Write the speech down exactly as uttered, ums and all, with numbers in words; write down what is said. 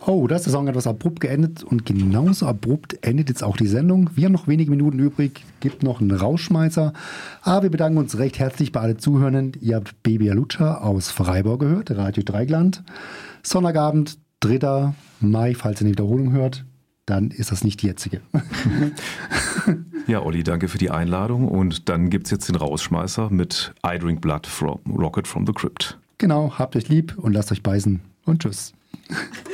Oh, da ist der Song etwas abrupt geendet und genauso abrupt endet jetzt auch die Sendung. Wir haben noch wenige Minuten übrig, gibt noch einen Rausschmeißer. Aber wir bedanken uns recht herzlich bei allen Zuhörern. Ihr habt Baby Alucha aus Freiburg gehört, Radio Dreigland. Sonntagabend, dritter Mai, falls ihr eine Wiederholung hört, dann ist das nicht die jetzige. Ja, Olli, danke für die Einladung. Und dann gibt es jetzt den Rausschmeißer mit I Drink Blood from Rocket from the Crypt. Genau, habt euch lieb und lasst euch beißen und tschüss.